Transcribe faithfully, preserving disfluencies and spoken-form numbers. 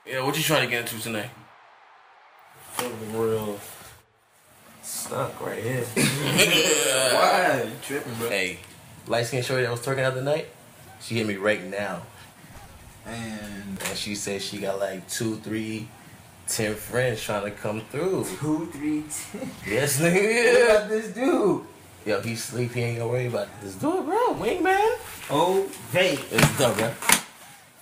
Yeah, what you trying to get into tonight? Something real stuck right here. Why? You tripping, bro? Hey, light skin shorty that was twerking the other night, she hit me right now. And And she said she got like two, three, ten friends trying to come through. two, three, ten. Yes, What nigga. about this dude? Yo, he sleep, he ain't gonna worry about this. Do it, bro. Wingman. Oh, vape. It's done, bro.